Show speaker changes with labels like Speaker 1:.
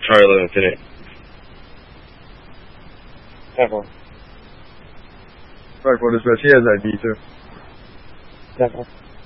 Speaker 1: Halo Infinite.
Speaker 2: ครับผม
Speaker 3: Right, for the special ID too.
Speaker 2: ครับ